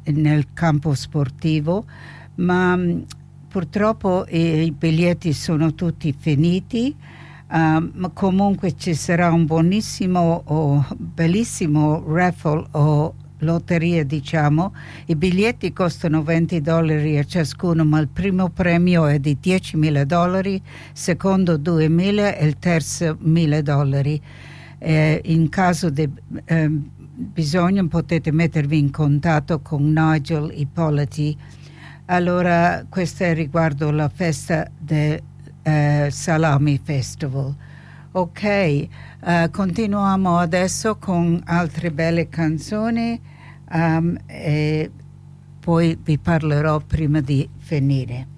nel campo sportivo, ma purtroppo i biglietti sono tutti finiti. Ma comunque ci sarà un buonissimo o bellissimo raffle o lotteria, diciamo. I biglietti costano $20 a ciascuno, ma il primo premio è di $10.000, secondo $2.000 e il terzo $1.000. In caso di bisogno potete mettervi in contatto con Nigel Ippoliti. Allora, questo è riguardo la festa del Salami Festival. Ok, continuiamo adesso con altre belle canzoni e poi vi parlerò prima di finire.